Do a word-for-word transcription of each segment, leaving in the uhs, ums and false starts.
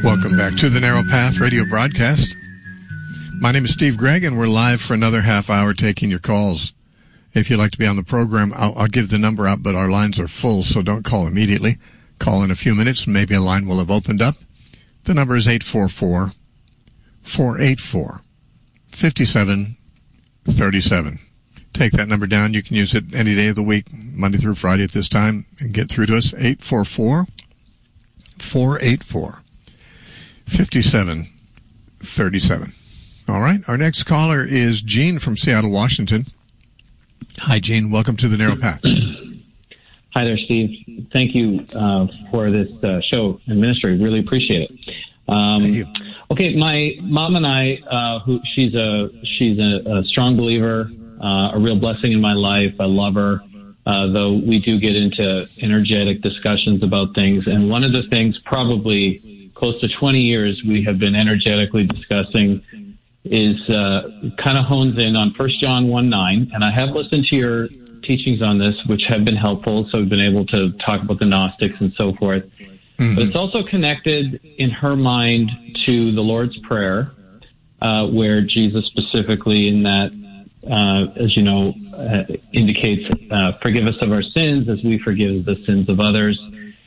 Welcome back to the Narrow Path radio broadcast. My name is Steve Gregg, and we're live for another half hour taking your calls. If you'd like to be on the program, I'll, I'll give the number out, but our lines are full, so don't call immediately. Call in a few minutes, and maybe a line will have opened up. The number is eight four four, four eight four, five seven three seven. Take that number down. You can use it any day of the week, Monday through Friday at this time, and get through to us. eight four four, four eight four, five seven three seven. All right. Our next caller is Gene from Seattle, Washington. Hi, Gene. Welcome to the Narrow Path. Hi there, Steve. Thank you uh, for this uh, show and ministry. Really appreciate it. Um, Thank you. Okay, my mom and I, uh, who she's a she's a, a strong believer, uh, a real blessing in my life. I love her, uh, though we do get into energetic discussions about things. And one of the things, probably close to twenty years, we have been energetically discussing is uh, kind of hones in on First John one nine, and I have listened to your teachings on this, which have been helpful, so we've been able to talk about the Gnostics and so forth. Mm-hmm. But it's also connected in her mind to the Lord's Prayer, uh, where Jesus specifically in that, uh, as you know, uh, indicates, uh, forgive us of our sins as we forgive the sins of others.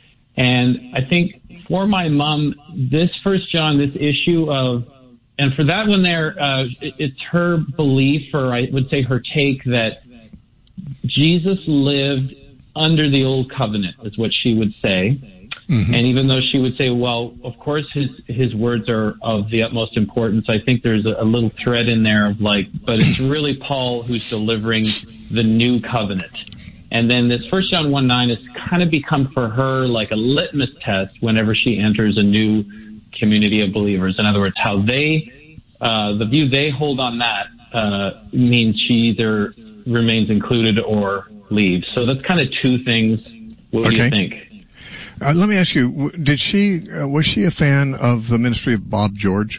And I think for my mom, this First John, this issue of, and for that one there, uh, it, it's her belief, or I would say her take, that Jesus lived under the old covenant, is what she would say. Mm-hmm. And even though she would say, well, of course his, his words are of the utmost importance, I think there's a, a little thread in there of like, but it's really Paul who's delivering the new covenant. And then this First John one nine has kind of become for her like a litmus test whenever she enters a new community of believers. In other words, how they, uh, the view they hold on that, uh, means she either remains included or leaves. So that's kind of two things. What okay. do you think? Uh, let me ask you, did she, uh, was she a fan of the ministry of Bob George?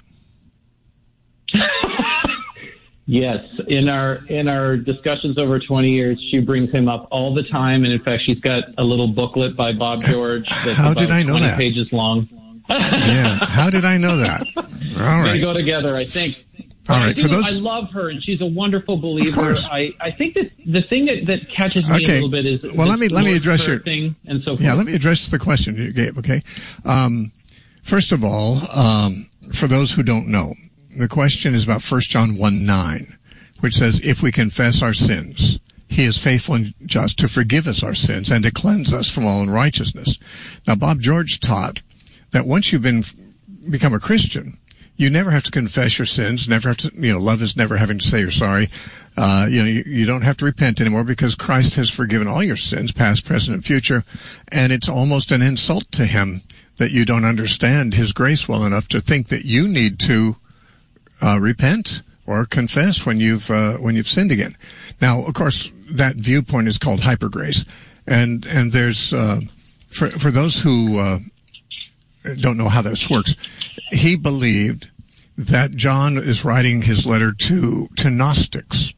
Yes. In our, in our discussions over twenty years, she brings him up all the time. And in fact, she's got a little booklet by Bob George that's How about did I know twenty that? pages long. Yeah. How did I know that? All right. They go together, I think. All right. I, For those, I love her, and she's a wonderful believer. Of course. I, I think that the thing that, that catches me okay. a little bit is well, let me let me Lord's address Prayer your thing and so forth. Yeah, let me address the question you gave. Okay. Um, first of all, um, for those who don't know, the question is about First John one nine, which says, "If we confess our sins, He is faithful and just to forgive us our sins and to cleanse us from all unrighteousness." Now, Bob George taught that once you've been become a Christian, you never have to confess your sins, never have to, you know, love is never having to say you're sorry. Uh, you know, you, you don't have to repent anymore because Christ has forgiven all your sins, past, present, and future. And it's almost an insult to Him that you don't understand His grace well enough to think that you need to, uh, repent or confess when you've, uh, when you've sinned again. Now, of course, that viewpoint is called hypergrace. And, and there's, uh, for, for those who, uh, don't know how this works, he believed that John is writing his letter to, to Gnostics.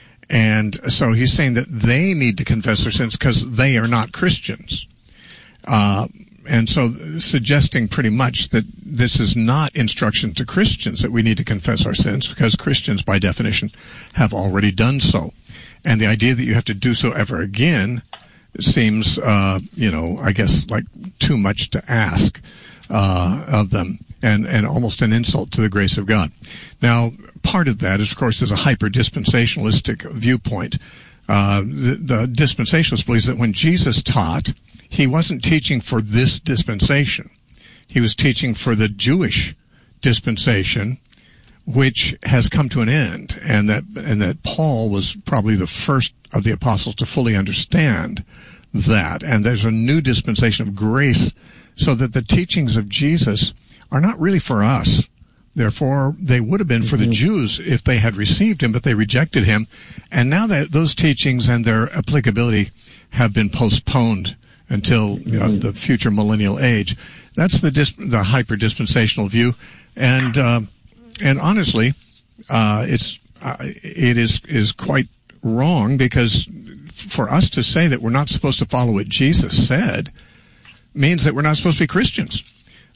And so he's saying that they need to confess their sins because they are not Christians. Uh, and so suggesting pretty much that this is not instruction to Christians that we need to confess our sins because Christians, by definition, have already done so. And the idea that you have to do so ever again seems, uh, you know, I guess like too much to ask. Uh, of them, and, and almost an insult to the grace of God. Now, part of that, is, of course, is a hyper-dispensationalistic viewpoint. Uh, the, the dispensationalist believes that when Jesus taught, he wasn't teaching for this dispensation. He was teaching for the Jewish dispensation, which has come to an end, and that, and that Paul was probably the first of the apostles to fully understand that. And there's a new dispensation of grace, so that the teachings of Jesus are not really for us. Therefore, they would have been for the Jews if they had received him, but they rejected him. And now that those teachings and their applicability have been postponed until you know, the future millennial age, that's the dis- the hyper-dispensational view. And uh, and honestly, uh, it's uh, it is is quite wrong, because for us to say that we're not supposed to follow what Jesus said means that we're not supposed to be Christians.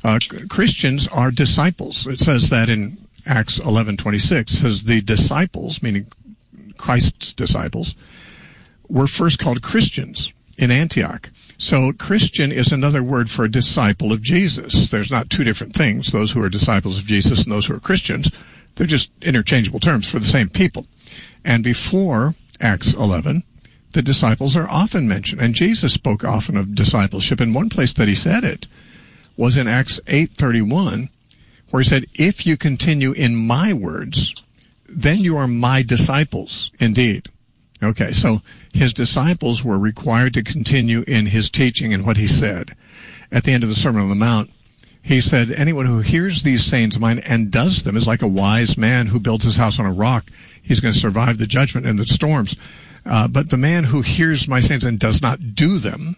Uh, Christians are disciples. It says that in Acts eleven twenty-six. It says the disciples, meaning Christ's disciples, were first called Christians in Antioch. So Christian is another word for a disciple of Jesus. There's not two different things, those who are disciples of Jesus and those who are Christians. They're just interchangeable terms for the same people. And before Acts eleven, the disciples are often mentioned. And Jesus spoke often of discipleship. And one place that he said it was in Acts eight thirty-one, where he said, if you continue in my words, then you are my disciples indeed. Okay, so his disciples were required to continue in his teaching and what he said. At the end of the Sermon on the Mount, he said, anyone who hears these sayings of mine and does them is like a wise man who builds his house on a rock. He's going to survive the judgment and the storms. Uh, but the man who hears my sayings and does not do them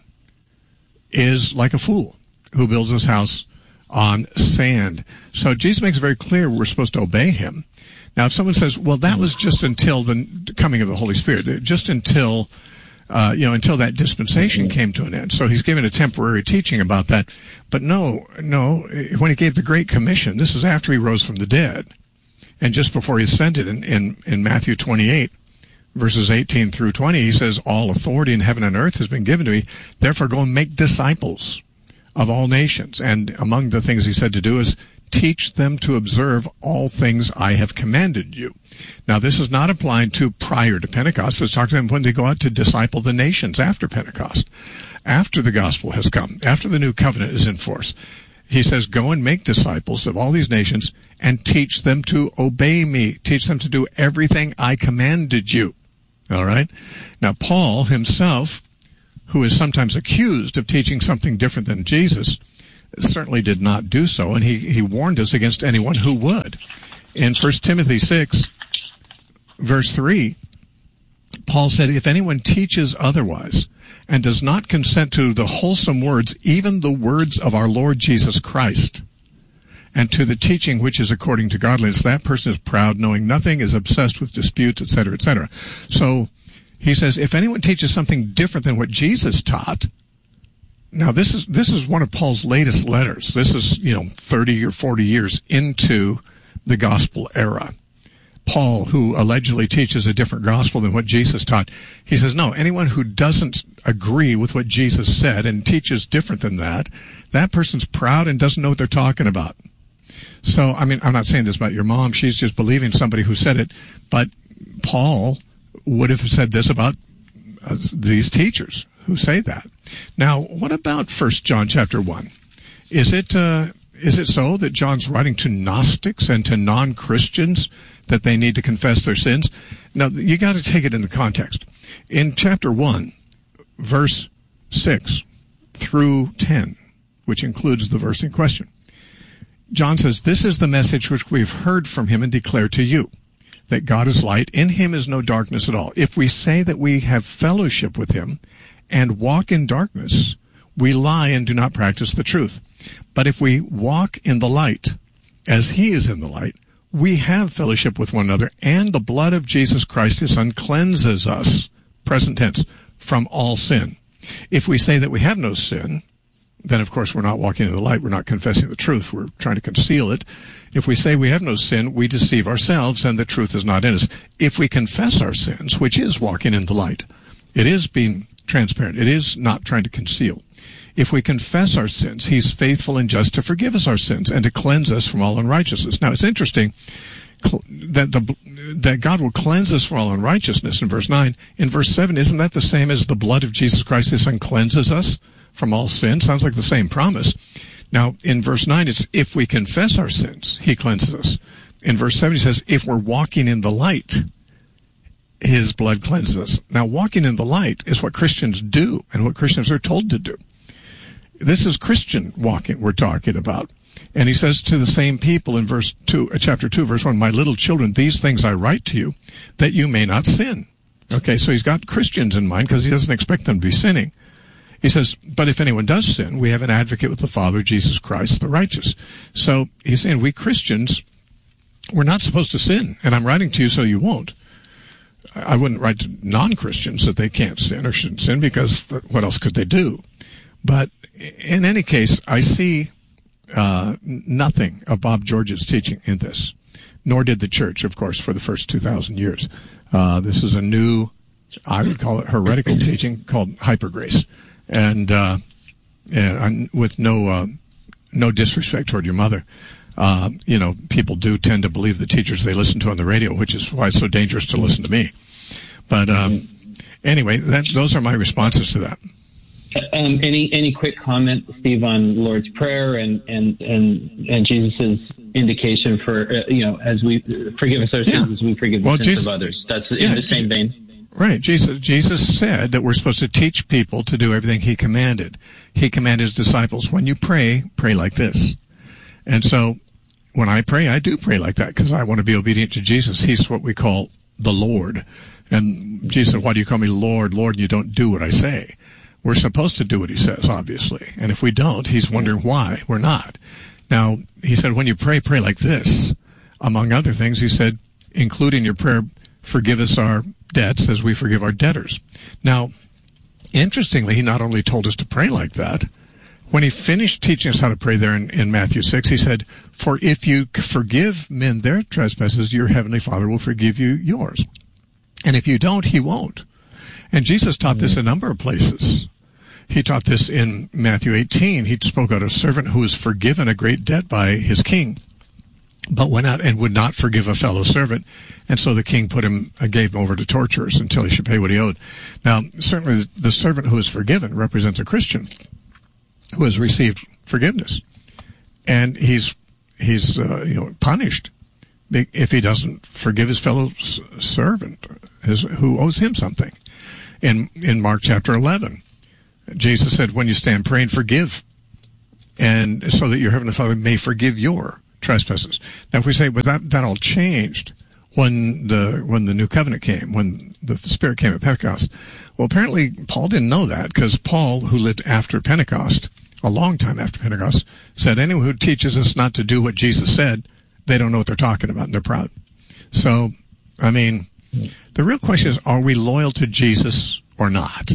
is like a fool who builds his house on sand. So Jesus makes it very clear we're supposed to obey him. Now, if someone says, well, that was just until the coming of the Holy Spirit, just until, uh, you know, until that dispensation came to an end. So he's giving a temporary teaching about that. But no, no, when he gave the Great Commission, this is after he rose from the dead. And just before he ascended in, in, in Matthew twenty-eight, verses eighteen through twenty, he says, all authority in heaven and earth has been given to me. Therefore, go and make disciples of all nations. And among the things he said to do is teach them to observe all things I have commanded you. Now, this is not applying to prior to Pentecost. It's talking to them when they go out to disciple the nations after Pentecost, after the gospel has come, after the new covenant is in force. He says, go and make disciples of all these nations and teach them to obey me. Teach them to do everything I commanded you. All right? Now, Paul himself, who is sometimes accused of teaching something different than Jesus, certainly did not do so, and he, he warned us against anyone who would. In First Timothy six, verse three, Paul said, if anyone teaches otherwise and does not consent to the wholesome words, even the words of our Lord Jesus Christ, and to the teaching which is according to godliness, that person is proud, knowing nothing, is obsessed with disputes, et cetera, et cetera. So he says, if anyone teaches something different than what Jesus taught, now this is this is one of Paul's latest letters. This is, you know, thirty or forty years into the gospel era. Paul, who allegedly teaches a different gospel than what Jesus taught, he says, no, anyone who doesn't agree with what Jesus said and teaches different than that, that person's proud and doesn't know what they're talking about. So, I mean, I'm not saying this about your mom. She's just believing somebody who said it. But Paul would have said this about uh, these teachers who say that. Now, what about First John chapter one? Is it uh, is it so that John's writing to Gnostics and to non-Christians that they need to confess their sins? Now, you got to take it in the context. In chapter one, verse six through ten, which includes the verse in question, John says, this is the message which we've heard from him and declare to you, that God is light. In him is no darkness at all. If we say that we have fellowship with him and walk in darkness, we lie and do not practice the truth. But if we walk in the light, as he is in the light, we have fellowship with one another, and the blood of Jesus Christ, his son, cleanses us, present tense, from all sin. If we say that we have no sin, then of course we're not walking in the light, we're not confessing the truth, we're trying to conceal it. If we say we have no sin, we deceive ourselves, and the truth is not in us. If we confess our sins, which is walking in the light, it is being transparent, it is not trying to conceal. If we confess our sins, he's faithful and just to forgive us our sins and to cleanse us from all unrighteousness. Now, it's interesting that the that God will cleanse us from all unrighteousness in verse nine. In verse seven, isn't that the same as the blood of Jesus Christ, his son, cleanses us from all sin? Sounds like the same promise. Now, in verse nine, it's if we confess our sins, he cleanses us. In verse seven, he says, if we're walking in the light, his blood cleanses us. Now, walking in the light is what Christians do and what Christians are told to do. This is Christian walking we're talking about. And he says to the same people in verse two, uh, chapter two, verse one, my little children, these things I write to you, that you may not sin. Okay, so he's got Christians in mind because he doesn't expect them to be sinning. He says, but if anyone does sin, we have an advocate with the Father, Jesus Christ, the righteous. So he's saying we Christians, we're not supposed to sin. And I'm writing to you so you won't. I wouldn't write to non-Christians that they can't sin or shouldn't sin, because what else could they do? But in any case, I see uh, nothing of Bob George's teaching in this, nor did the church, of course, for the first two thousand years. Uh, this is a new, I would call it heretical teaching called hypergrace. And, uh, and with no, uh, no disrespect toward your mother, uh, you know, people do tend to believe the teachers they listen to on the radio, which is why it's so dangerous to listen to me. But, um, anyway, that, those are my responses to that. Um, any any quick comment, Steve, on Lord's Prayer and and and, and Jesus' indication for uh, you know as we forgive us our sins yeah. as we forgive the well, sins Jesus, of others. That's in yeah, the same vein. Right. Jesus Jesus said that we're supposed to teach people to do everything He commanded. He commanded His disciples, when you pray, pray like this. And so, when I pray, I do pray like that because I want to be obedient to Jesus. He's what we call the Lord. And Jesus said, "Why do you call me Lord, Lord, and you don't do what I say?" We're supposed to do what He says, obviously. And if we don't, He's wondering why we're not. Now, He said, when you pray, pray like this. Among other things, He said, include in your prayer, forgive us our debts as we forgive our debtors. Now, interestingly, He not only told us to pray like that, when He finished teaching us how to pray there in, in Matthew six, He said, for if you forgive men their trespasses, your heavenly Father will forgive you yours. And if you don't, He won't. And Jesus taught this a number of places. He taught this in Matthew eighteen. He spoke out of a servant who was forgiven a great debt by his king, but went out and would not forgive a fellow servant. And so the king put him, uh, gave him over to torturers until he should pay what he owed. Now, certainly the servant who is forgiven represents a Christian who has received forgiveness. And he's, he's, uh, you know, punished if he doesn't forgive his fellow servant his, who owes him something. In, in Mark chapter eleven, Jesus said, when you stand praying, forgive, and so that your heavenly Father may forgive your trespasses. Now, if we say, but that, that all changed when the when the new covenant came, when the Spirit came at Pentecost. Well, apparently Paul didn't know that, because Paul, who lived after Pentecost, a long time after Pentecost, said anyone who teaches us not to do what Jesus said, they don't know what they're talking about, and they're proud. So, I mean, the real question is, are we loyal to Jesus or not?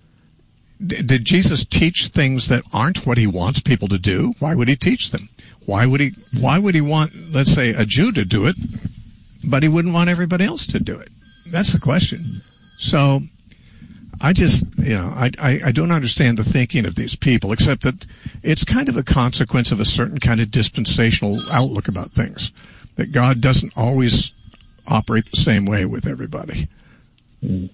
Did Jesus teach things that aren't what He wants people to do? Why would He teach them? Why would He, why would He want, let's say, a Jew to do it, but He wouldn't want everybody else to do it? That's the question. So, I just, you know, I, I, I don't understand the thinking of these people, except that it's kind of a consequence of a certain kind of dispensational outlook about things, that God doesn't always operate the same way with everybody. Mm.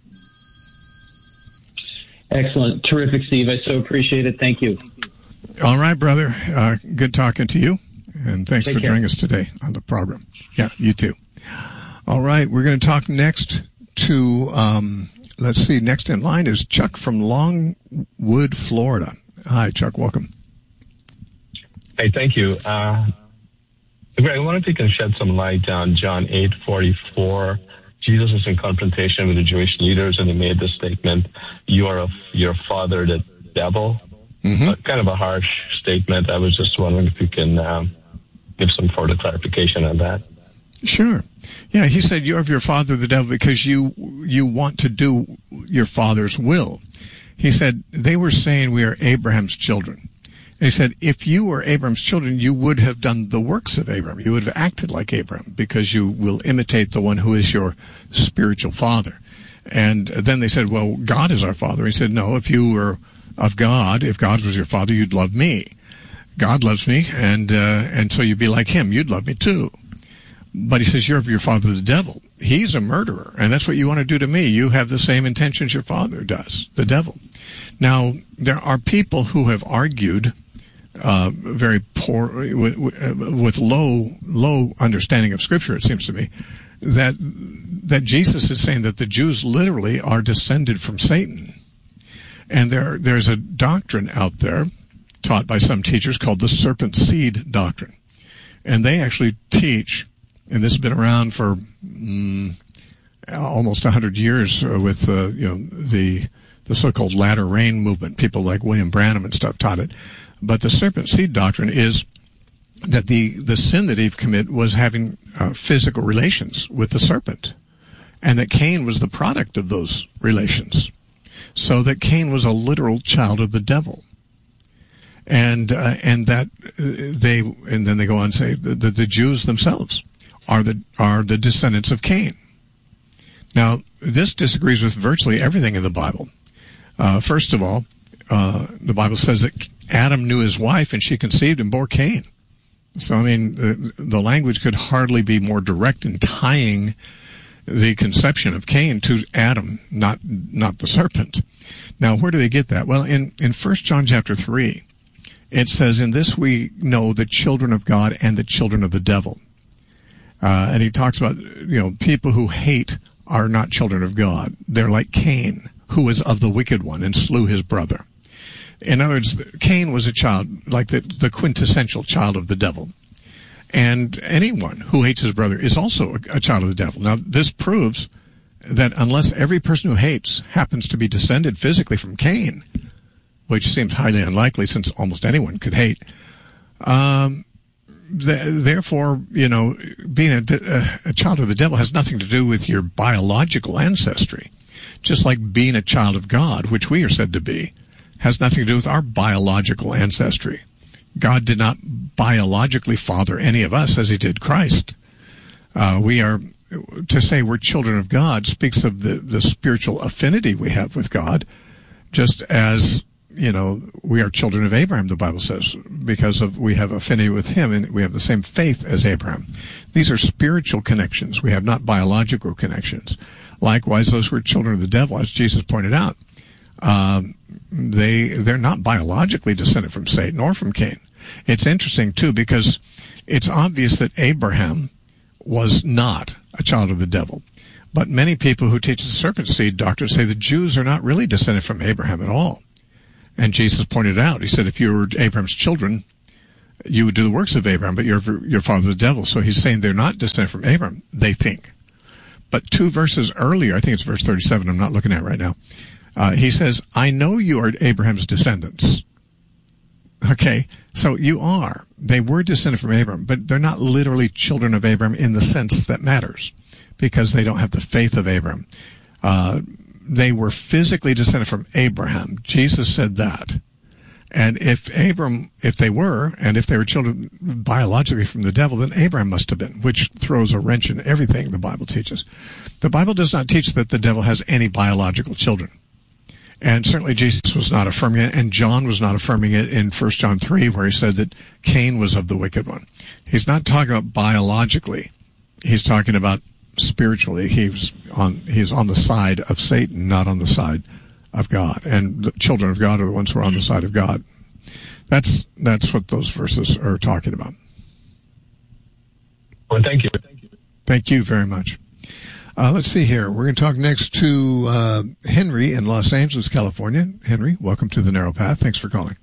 Excellent. Terrific, Steve. I so appreciate it. Thank you. All right, brother. Uh, good talking to you. And thanks Take for care. joining us today on the program. Yeah, you too. All right. We're going to talk next to, um, let's see, next in line is Chuck from Longwood, Florida. Hi, Chuck. Welcome. Hey, thank you. Uh, Greg, I wonder if you can shed some light on John eight forty-four. Jesus was in confrontation with the Jewish leaders, and he made the statement, you are of your father, the devil. Mm-hmm. Uh, kind of a harsh statement. I was just wondering if you can um, give some further clarification on that. Sure. Yeah, he said, you're of your father, the devil, because you you want to do your father's will. He said, they were saying we are Abraham's children. And he said, if you were Abraham's children, you would have done the works of Abraham. You would have acted like Abraham, because you will imitate the one who is your spiritual father. And then they said, well, God is our father. He said, no, if you were of God, if God was your father, you'd love me. God loves me, and uh, and so you'd be like him. You'd love me too. But he says, you're of your father, the devil. He's a murderer, and that's what you want to do to me. You have the same intentions your father does, the devil. Now, there are people who have argued uh, very poor, with, with low, low understanding of Scripture, it seems to me, that that Jesus is saying that the Jews literally are descended from Satan. And there, there's a doctrine out there taught by some teachers called the serpent seed doctrine. And they actually teach, and this has been around for mm, almost one hundred years uh, with uh, you know the the so-called latter rain movement. People like William Branham and stuff taught it. But the serpent seed doctrine is that the, the sin that Eve committed was having uh, physical relations with the serpent, and that Cain was the product of those relations. So that Cain was a literal child of the devil. And uh, and that they and then they go on and say the, the, the Jews themselves are the are the descendants of Cain. Now this disagrees with virtually everything in the Bible. Uh, first of all, uh, the Bible says that Adam knew his wife and she conceived and bore Cain. So I mean the, the language could hardly be more direct in tying the conception of Cain to Adam, not not the serpent. Now where do they get that? Well, in in First John chapter three. It says, in this we know the children of God and the children of the devil. Uh, and he talks about, you know, people who hate are not children of God. They're like Cain, who was of the wicked one and slew his brother. In other words, Cain was a child, like the, the quintessential child of the devil. And anyone who hates his brother is also a, a child of the devil. Now, this proves that unless every person who hates happens to be descended physically from Cain, which seems highly unlikely since almost anyone could hate. Um, th- therefore, you know, being a, a, a child of the devil has nothing to do with your biological ancestry. Just like being a child of God, which we are said to be, has nothing to do with our biological ancestry. God did not biologically father any of us as he did Christ. Uh, we are, to say we're children of God speaks of the, the spiritual affinity we have with God, just as you know, we are children of Abraham, the Bible says, because of we have affinity with him and we have the same faith as Abraham. These are spiritual connections. We have not biological connections. Likewise, those who are children of the devil, as Jesus pointed out, um, they, they're not biologically descended from Satan or from Cain. It's interesting, too, because it's obvious that Abraham was not a child of the devil. But many people who teach the serpent seed doctrine say the Jews are not really descended from Abraham at all. And Jesus pointed out, he said, if you were Abraham's children, you would do the works of Abraham, but you're your father the devil. So he's saying they're not descended from Abraham, they think. But two verses earlier, I think it's verse thirty-seven, I'm not looking at right now, uh, he says, I know you are Abraham's descendants. Okay, so you are. They were descended from Abraham, but they're not literally children of Abraham in the sense that matters, because they don't have the faith of Abraham. Uh, They were physically descended from Abraham. Jesus said that. And if Abram, if they were, and if they were children biologically from the devil, then Abraham must have been, which throws a wrench in everything the Bible teaches. The Bible does not teach that the devil has any biological children. And certainly Jesus was not affirming it, and John was not affirming it in First John three, where he said that Cain was of the wicked one. He's not talking about biologically. He's talking about spiritually. He's on he's on the side of Satan, not on the side of God. And the children of God are the ones who are on the side of God. That's that's what those verses are talking about. Well, thank you. Thank you very much. Uh, let's see here. We're going to talk next to uh, Henry in Los Angeles, California. Henry, welcome to the Narrow Path. Thanks for calling.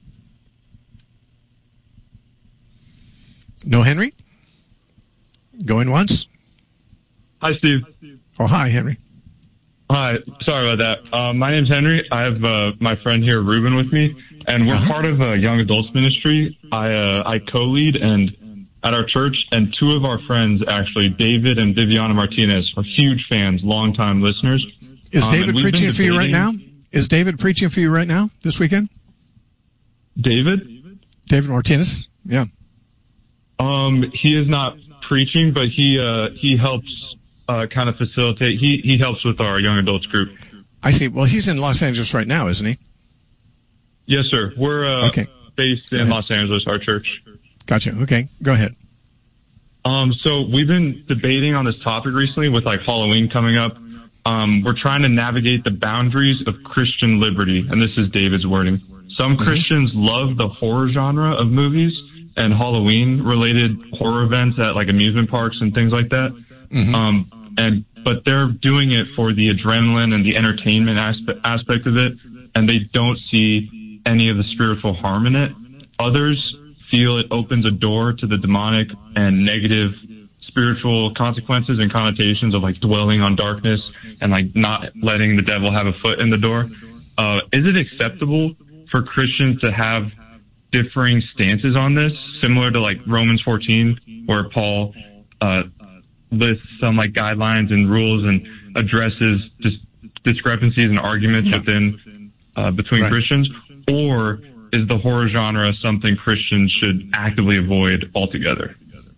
No Henry? Going once? Hi, Steve. Oh, hi, Henry. Hi. Sorry about that. Uh, my name's Henry. I have uh, my friend here, Ruben, with me, and we're uh-huh. part of a young adults ministry. I uh, I co-lead and at our church, and two of our friends, actually, David and Viviana Martinez, are huge fans, longtime listeners. Is um, David preaching for you right now? Is David preaching for you right now this weekend? David? David Martinez? Yeah. Um, he is not preaching, but he uh, he helps. Uh, kind of facilitate. He he helps with our young adults group. I see. Well, he's in Los Angeles right now, isn't he? Yes, sir. We're uh, okay. based in Los Angeles, our church. Gotcha. Okay, go ahead. Um, so we've been debating on this topic recently with like Halloween coming up. Um, we're trying to navigate the boundaries of Christian liberty, and this is David's wording. Some mm-hmm. Christians love the horror genre of movies and Halloween-related horror events at like amusement parks and things like that. Mm-hmm. Um, and, but they're doing it for the adrenaline and the entertainment aspect, aspect of it, and they don't see any of the spiritual harm in it. Others feel it opens a door to the demonic and negative spiritual consequences and connotations of like dwelling on darkness and like not letting the devil have a foot in the door. Uh, is it acceptable for Christians to have differing stances on this, similar to like Romans fourteen, where Paul, uh, lists some like guidelines and rules and addresses dis- discrepancies and arguments yeah. within uh, between right. Christians, or is the horror genre something Christians should actively avoid altogether?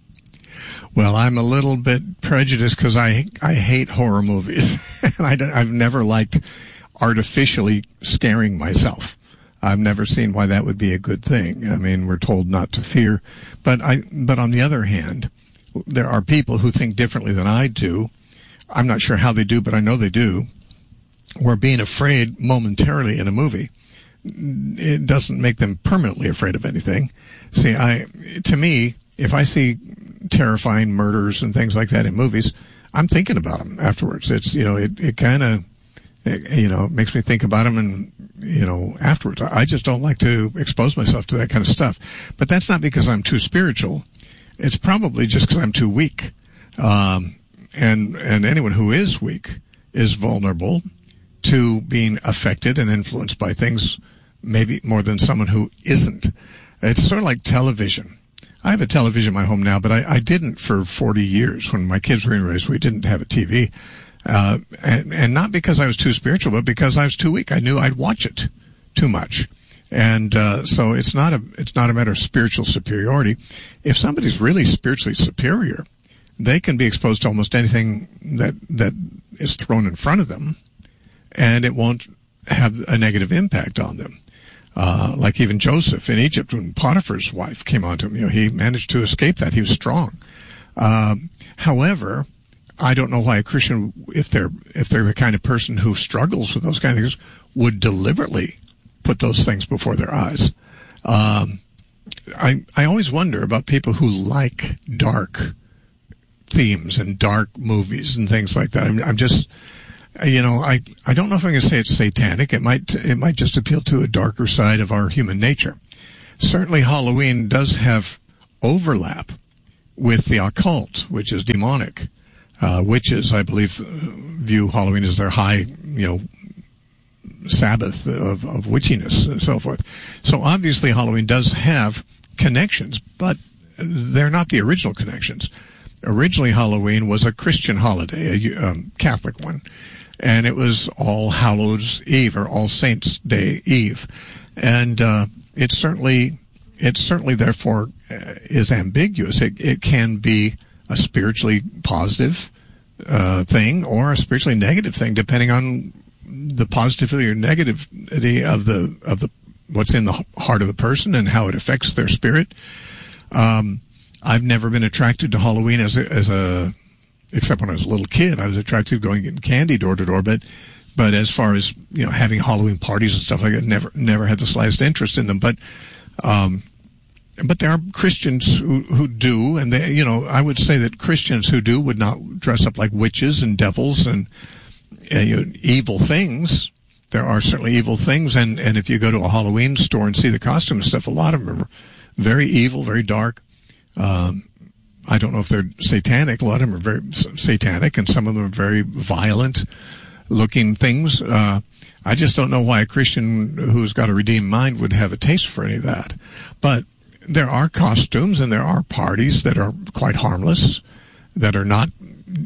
Well, I'm a little bit prejudiced because I I hate horror movies, and I don't, I've never liked artificially scaring myself. I've never seen why that would be a good thing. I mean, we're told not to fear, but I but on the other hand, there are people who think differently than I do. I'm not sure how they do, but I know they do. Where being afraid momentarily in a movie, it doesn't make them permanently afraid of anything. See, I to me, if I see terrifying murders and things like that in movies, I'm thinking about them afterwards. It's, you know, it, it kind of, you know, makes me think about them and, you know, afterwards. I just don't like to expose myself to that kind of stuff. But that's not because I'm too spiritual. It's probably just because I'm too weak. Um, and, and anyone who is weak is vulnerable to being affected and influenced by things maybe more than someone who isn't. It's sort of like television. I have a television in my home now, but I, I didn't for forty years. When my kids were in race, we didn't have a T V. Uh, and, and not because I was too spiritual, but because I was too weak. I knew I'd watch it too much. And, uh, so it's not a, it's not a matter of spiritual superiority. If somebody's really spiritually superior, they can be exposed to almost anything that, that is thrown in front of them, and it won't have a negative impact on them. Uh, like even Joseph in Egypt, when Potiphar's wife came onto him, you know, he managed to escape that. He was strong. Um, however, I don't know why a Christian, if they're, if they're the kind of person who struggles with those kind of things, would deliberately put those things before their eyes. Um, I, I always wonder about people who like dark themes and dark movies and things like that. I'm, I'm just, You know, I, I don't know if I'm going to say it's satanic. It might, it might just appeal to a darker side of our human nature. Certainly Halloween does have overlap with the occult, which is demonic. Uh, witches, I believe, view Halloween as their high, you know, Sabbath of, of witchiness and so forth. So obviously Halloween does have connections, but they're not the original connections. Originally Halloween was a Christian holiday, a um, Catholic one. And it was All Hallows Eve or All Saints Day Eve, and uh, it certainly, it certainly therefore uh, is ambiguous. It, it can be a spiritually positive uh, thing or a spiritually negative thing, depending on the positivity or negativity of the of the what's in the heart of the person and how it affects their spirit. Um, I've never been attracted to Halloween as a, as a except when I was a little kid. I was attracted to going and getting candy door to door, but, but as far as, you know, having Halloween parties and stuff like that, never, never had the slightest interest in them. But, um, but there are Christians who, who do, and they, you know, I would say that Christians who do would not dress up like witches and devils and, uh, you know, evil things. There are certainly evil things, and, and if you go to a Halloween store and see the costume and stuff, a lot of them are very evil, very dark. Um, I don't know if they're satanic. A lot of them are very satanic, and some of them are very violent-looking things. Uh, I just don't know why a Christian who's got a redeemed mind would have a taste for any of that. But there are costumes and there are parties that are quite harmless, that are not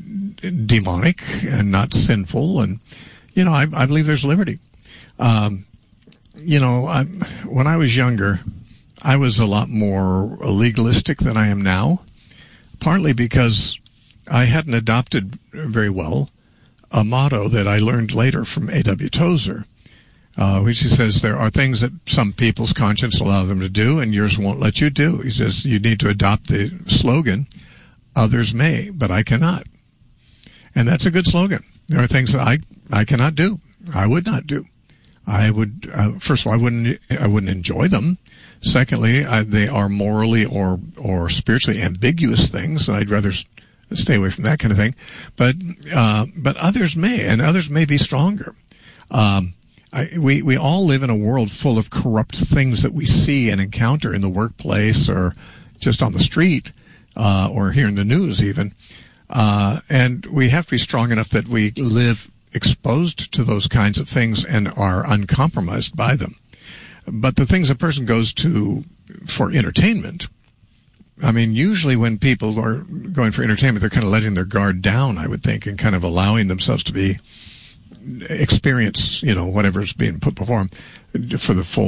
demonic and not sinful. And, you know, I, I believe there's liberty. Um, you know, I, when I was younger, I was a lot more legalistic than I am now. Partly because I hadn't adopted very well a motto that I learned later from A W Tozer, uh, which he says there are things that some people's conscience allow them to do and yours won't let you do. He says you need to adopt the slogan, others may, but I cannot. And that's a good slogan. There are things that I, I cannot do. I would not do. I would, uh, first of all, I wouldn't, I wouldn't enjoy them. Secondly, I, they are morally or, or spiritually ambiguous things, and I'd rather stay away from that kind of thing. But, uh, but others may, and others may be stronger. Um, I, we, we all live in a world full of corrupt things that we see and encounter in the workplace or just on the street, uh, or here in the news even. Uh, and we have to be strong enough that we live exposed to those kinds of things and are uncompromised by them. But the things a person goes to for entertainment, I mean, usually when people are going for entertainment, they're kind of letting their guard down, I would think, and kind of allowing themselves to be experience, you know, whatever's being put before them for the full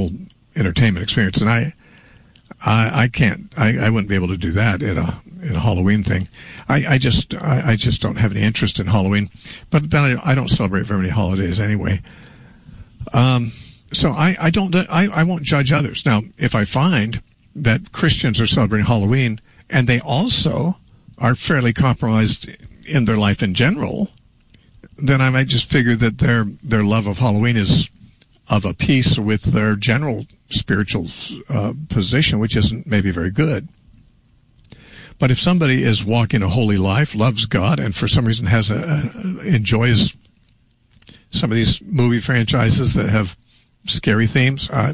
entertainment experience. And I, I, I can't, I, I wouldn't be able to do that in a, in a Halloween thing. I, I just, I, I just don't have any interest in Halloween. But then I, I don't celebrate very many holidays anyway. Um, so I, I don't, I, I won't judge others. Now, if I find that Christians are celebrating Halloween and they also are fairly compromised in their life in general, then I might just figure that their, their love of Halloween is of a piece with their general spiritual uh, position, which isn't maybe very good. But if somebody is walking a holy life, loves God, and for some reason has a, a enjoys some of these movie franchises that have scary themes, uh,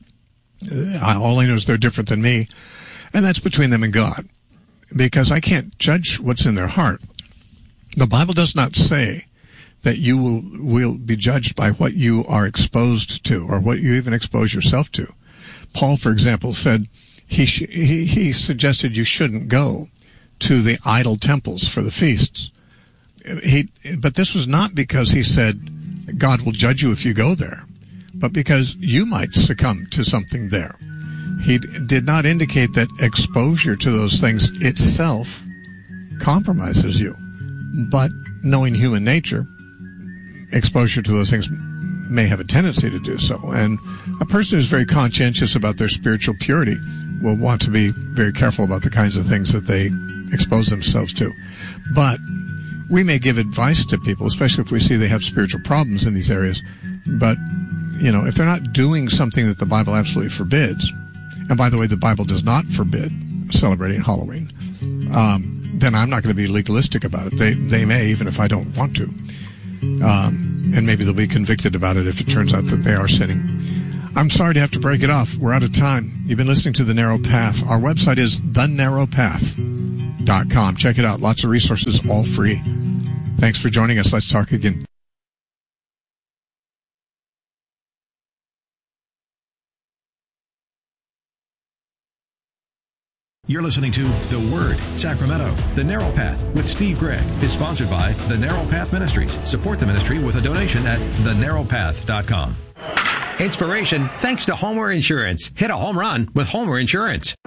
I, all I know is they're different than me, and that's between them and God, because I can't judge what's in their heart. The Bible does not say that you will, will be judged by what you are exposed to or what you even expose yourself to. Paul, for example, said he, sh- he, he suggested you shouldn't go to the idol temples for the feasts. He, but this was not because he said God will judge you if you go there, but because you might succumb to something there. He d- did not indicate that exposure to those things itself compromises you, but knowing human nature, exposure to those things may have a tendency to do so. And a person who's very conscientious about their spiritual purity will want to be very careful about the kinds of things that they expose themselves to. But we may give advice to people, especially if we see they have spiritual problems in these areas. But, you know, if they're not doing something that the Bible absolutely forbids, and by the way, the Bible does not forbid celebrating Halloween, um, then I'm not going to be legalistic about it. They, they may, even if I don't want to. Um, and maybe they'll be convicted about it if it turns out that they are sinning. I'm sorry to have to break it off. We're out of time. You've been listening to The Narrow Path. Our website is the narrow path dot com. Check it out. Lots of resources, all free. Thanks for joining us. Let's talk again. You're listening to The Word, Sacramento. The Narrow Path with Steve Gregg is sponsored by The Narrow Path Ministries. Support the ministry with a donation at the narrow path dot com. Inspiration thanks to Homer Insurance. Hit a home run with Homer Insurance.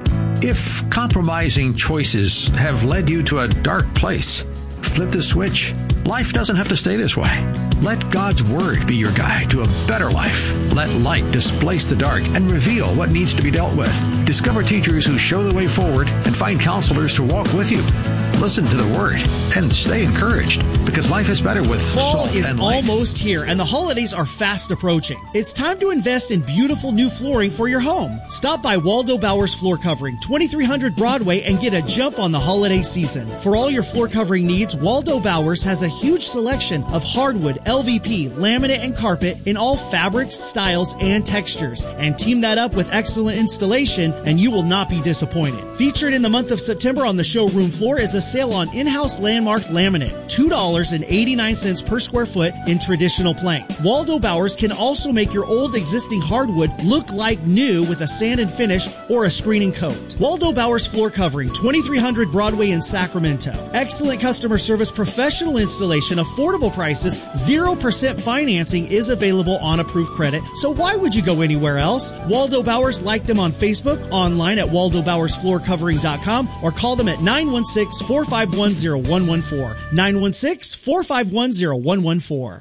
If compromising choices have led you to a dark place, flip the switch. Life doesn't have to stay this way. Let God's Word be your guide to a better life. Let light displace the dark and reveal what needs to be dealt with. Discover teachers who show the way forward and find counselors to walk with you. Listen to the Word and stay encouraged, because life is better with Fall salt is and light. almost here, and the holidays are fast approaching. It's time to invest in beautiful new flooring for your home. Stop by Waldo Bowers Floor Covering, twenty-three hundred Broadway, and get a jump on the holiday season. For all your floor covering needs, Waldo Bowers has a huge selection of hardwood, L V P, laminate, and carpet in all fabrics, styles, and textures. And team that up with excellent installation, and you will not be disappointed. Featured in the month of September on the showroom floor is a sale on in-house Landmark laminate, two dollars and eighty-nine cents per square foot in traditional plank. Waldo Bowers can also make your old existing hardwood look like new with a sand and finish or a screening coat. Waldo Bowers Floor Covering, twenty-three hundred Broadway in Sacramento. Excellent customer service, professional installation, affordable prices, zero percent financing is available on approved credit, so why would you go anywhere else? Waldo Bowers, like them on Facebook, online at waldo bowers floor covering dot com, or call them at nine one six, four five one, zero one one four. nine one six, four five one, zero one one four.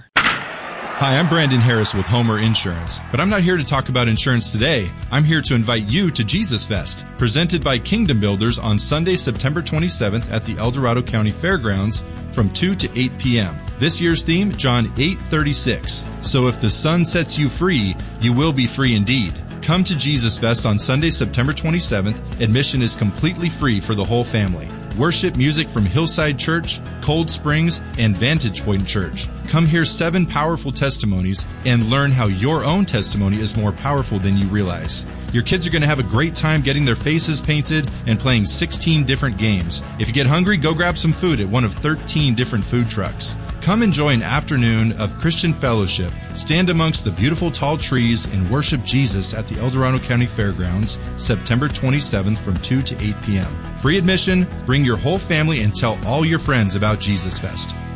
Hi, I'm Brandon Harris with Homer Insurance, but I'm not here to talk about insurance today. I'm here to invite you to Jesus Fest, presented by Kingdom Builders on Sunday, September twenty-seventh at the El Dorado County Fairgrounds from two to eight p.m. This year's theme, John eight thirty-six. So if the sun sets you free, you will be free indeed. Come to Jesus Fest on Sunday, September twenty-seventh. Admission is completely free for the whole family. Worship music from Hillside Church, Cold Springs, and Vantage Point Church. Come hear seven powerful testimonies and learn how your own testimony is more powerful than you realize. Your kids are going to have a great time getting their faces painted and playing sixteen different games. If you get hungry, go grab some food at one of thirteen different food trucks. Come enjoy an afternoon of Christian fellowship. Stand amongst the beautiful tall trees and worship Jesus at the El Dorado County Fairgrounds, September twenty-seventh from two to eight p.m. Free admission, bring your whole family, and tell all your friends about Jesus Fest.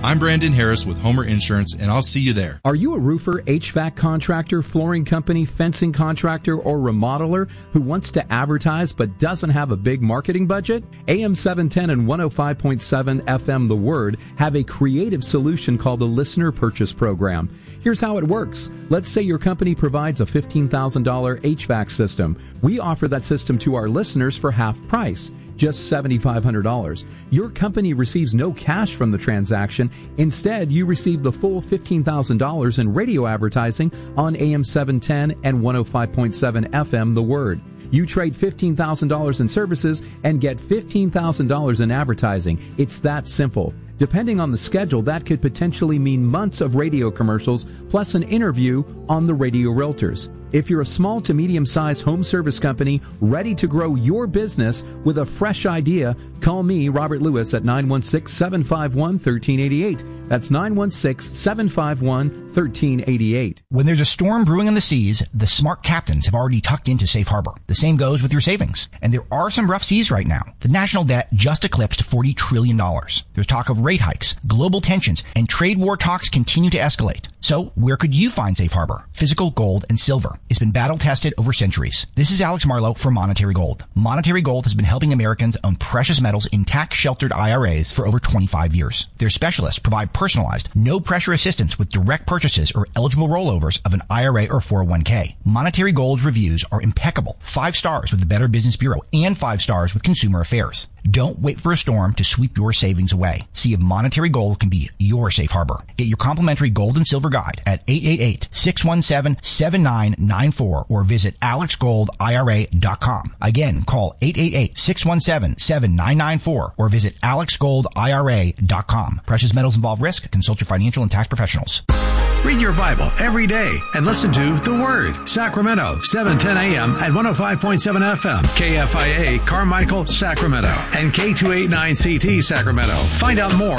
I'm Brandon Harris with Homer Insurance, and I'll see you there. Are you a roofer, H V A C contractor, flooring company, fencing contractor, or remodeler who wants to advertise but doesn't have a big marketing budget? A M seven ten and one oh five point seven F M The Word have a creative solution called the Listener Purchase Program. Here's how it works. Let's say your company provides a fifteen thousand dollars H V A C system. We offer that system to our listeners for half price, just seven thousand five hundred dollars. Your company receives no cash from the transaction. Instead, you receive the full fifteen thousand dollars in radio advertising on A M seven ten and one oh five point seven F M The Word. You trade fifteen thousand dollars in services and get fifteen thousand dollars in advertising. It's that simple. Depending on the schedule, that could potentially mean months of radio commercials plus an interview on the Radio Realtors. If you're a small to medium-sized home service company ready to grow your business with a fresh idea, call me, Robert Lewis, at nine one six, seven five one, one three eight eight. That's nine one six, seven five one, one three eight eight. When there's a storm brewing on the seas, the smart captains have already tucked into safe harbor. The same goes with your savings. And there are some rough seas right now. The national debt just eclipsed forty trillion dollars. There's talk of rate hikes, global tensions, and trade war talks continue to escalate. So where could you find safe harbor? Physical gold and silver. It's been battle tested over centuries. This is Alex Marlowe for Monetary Gold. Monetary Gold has been helping Americans own precious metals in tax-sheltered I R As for over twenty-five years. Their specialists provide personalized, no-pressure assistance with direct purchases or eligible rollovers of an I R A or four oh one k. Monetary Gold's reviews are impeccable. Five stars with the Better Business Bureau and five stars with Consumer Affairs. Don't wait for a storm to sweep your savings away. See if Monetary Gold can be your safe harbor. Get your complimentary gold and silver guide at eight eight eight, six one seven, seven nine nine four or visit alex gold I R A dot com. Again, call eight eight eight, six one seven, seven nine nine four or visit alex gold I R A dot com. Precious metals involve risk. Consult your financial and tax professionals. Read your Bible every day and listen to The Word. Sacramento, seven ten a.m. at one oh five point seven F M. K F I A, Carmichael, Sacramento. And K two eighty-nine C T, Sacramento. Find out more